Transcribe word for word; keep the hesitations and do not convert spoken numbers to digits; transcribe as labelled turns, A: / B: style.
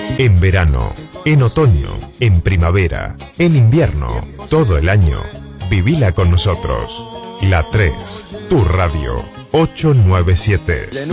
A: En verano, en otoño, en primavera, en invierno, todo el año, vivila con nosotros. La tres, tu radio, ocho nueve siete.